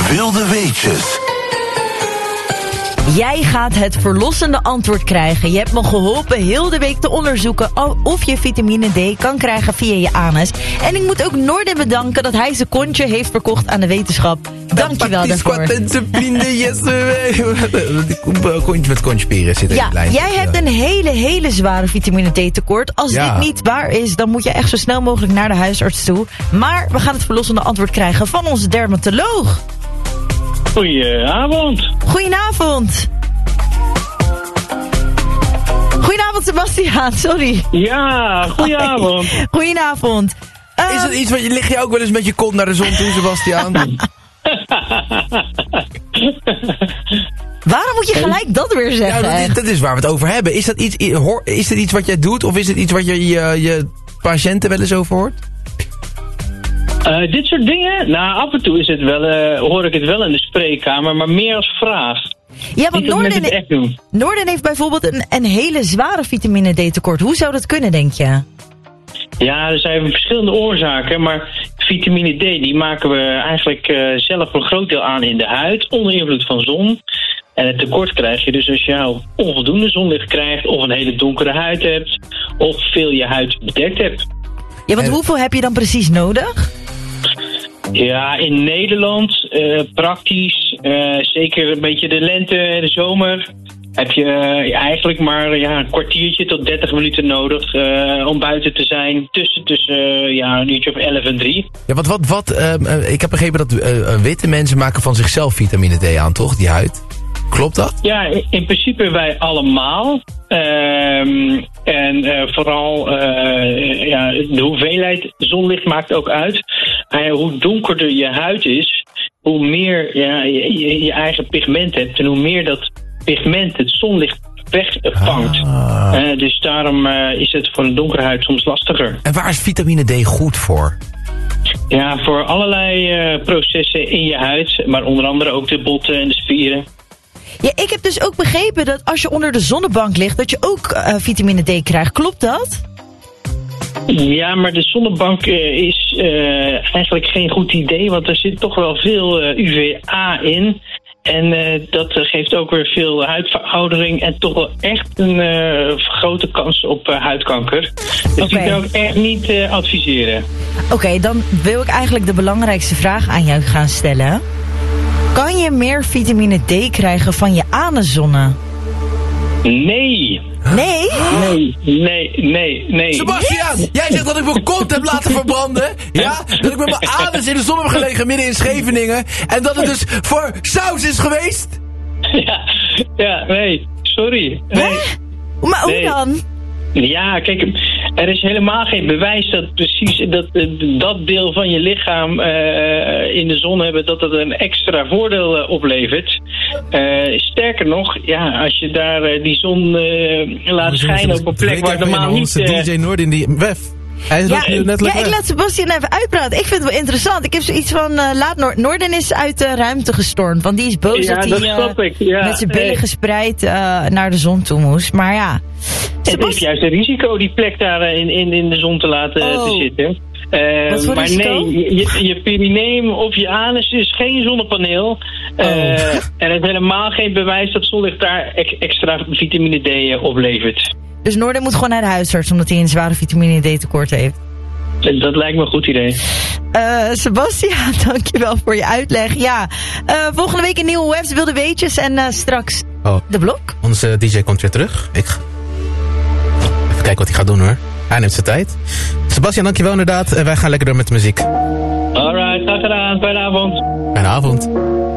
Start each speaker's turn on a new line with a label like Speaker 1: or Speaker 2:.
Speaker 1: Wilde weetjes.
Speaker 2: Jij gaat het verlossende antwoord krijgen. Je hebt me geholpen heel de week te onderzoeken of je vitamine D kan krijgen via je anus. En ik moet ook Noorden bedanken dat hij zijn kontje heeft verkocht aan de wetenschap. Dankjewel daarvoor.
Speaker 3: Kontje met kontjespieren zit in de lijn.
Speaker 2: Jij hebt een hele zware vitamine D tekort. Als dit niet waar is, dan moet je echt zo snel mogelijk naar de huisarts toe. Maar we gaan het verlossende antwoord krijgen van onze dermatoloog.
Speaker 4: Goedenavond.
Speaker 2: Goedenavond. Goedenavond, Sebastiaan, sorry.
Speaker 4: Ja, goedenavond.
Speaker 2: Goedenavond.
Speaker 3: Is het iets lig je ook wel eens met je kont naar de zon toe, Sebastiaan?
Speaker 2: Waarom moet je gelijk dat weer zeggen?
Speaker 3: Ja, dat is waar we het over hebben. Is dit iets wat jij doet of is het iets wat je patiënten wel eens over hoort?
Speaker 4: Dit soort dingen? Nou, af en toe is het wel, hoor ik het wel in de spreekkamer, maar meer als vraag.
Speaker 2: Ja, want Noorden heeft bijvoorbeeld een hele zware vitamine D tekort. Hoe zou dat kunnen, denk je?
Speaker 4: Ja, er zijn verschillende oorzaken, maar vitamine D die maken we eigenlijk zelf voor een groot deel aan in de huid, onder invloed van zon. En het tekort krijg je dus als je onvoldoende zonlicht krijgt, of een hele donkere huid hebt, of veel je huid bedekt hebt.
Speaker 2: Ja, want hoeveel heb je dan precies nodig?
Speaker 4: Ja, in Nederland praktisch, zeker een beetje de lente en de zomer, heb je eigenlijk maar een kwartiertje tot 30 minuten nodig om buiten te zijn. Tussen een uurtje of 11 en 3.
Speaker 3: Ja, ik heb begrepen dat witte mensen maken van zichzelf vitamine D aan, toch? Die huid. Klopt dat?
Speaker 4: Ja, in principe wij allemaal. Vooral de hoeveelheid zonlicht maakt ook uit. Hoe donkerder je huid is, hoe meer je eigen pigment hebt. En hoe meer dat pigment het zonlicht wegvangt. Dus daarom is het voor een donkere huid soms lastiger.
Speaker 3: En waar is vitamine D goed voor?
Speaker 4: Ja, voor allerlei processen in je huid. Maar onder andere ook de botten en de spieren.
Speaker 2: Ja, ik heb dus ook begrepen dat als je onder de zonnebank ligt, dat je ook vitamine D krijgt. Klopt dat?
Speaker 4: Ja, maar de zonnebank is eigenlijk geen goed idee, want er zit toch wel veel UVA in. En dat geeft ook weer veel huidveroudering en toch wel echt een grote kans op huidkanker. Dus die zou ik echt niet adviseren.
Speaker 2: Oké, dan wil ik eigenlijk de belangrijkste vraag aan jou gaan stellen. Kan je meer vitamine D krijgen van je anuszonnen?
Speaker 4: Nee.
Speaker 2: Nee?
Speaker 4: Nee.
Speaker 3: Sebastiaan, jij zegt dat ik mijn kont heb laten verbranden. Ja? Dat ik met mijn anus in de zon heb gelegen midden in Scheveningen. En dat het dus voor saus is geweest?
Speaker 4: Ja, nee. Sorry. Nee.
Speaker 2: Maar hoe dan?
Speaker 4: Ja, kijk, er is helemaal geen bewijs dat precies dat deel van je lichaam in de zon hebben, dat het een extra voordeel oplevert. Sterker nog, als je daar die zon laat schijnen op een plek waar normaal niet...
Speaker 3: DJ Noord in die WEF. Ik
Speaker 2: laat Sebastiaan even uitpraten. Ik vind het wel interessant. Ik heb zoiets van, Noorden is uit de ruimte gestormd. Want die is boos dat hij met zijn billen gespreid naar de zon toe moest. Maar ja...
Speaker 4: Het is juist een risico die plek daar in de zon te laten te zitten. Maar risico? Nee, je perineum of je anus is geen zonnepaneel. En er is helemaal geen bewijs dat zonlicht daar extra vitamine D oplevert.
Speaker 2: Dus Noorden moet gewoon naar de huisarts omdat hij een zware vitamine D tekort heeft.
Speaker 4: Dat lijkt me een goed idee.
Speaker 2: Sebastiaan, dankjewel voor je uitleg. Ja, volgende week een nieuwe webs, wilde weetjes en straks de blok.
Speaker 3: Onze DJ komt weer terug. Even kijken wat hij gaat doen hoor. Hij neemt zijn tijd. Sebastiaan, dankjewel inderdaad. En wij gaan lekker door met de muziek.
Speaker 4: Alright, graag gedaan. Fijne avond.
Speaker 3: Fijne avond.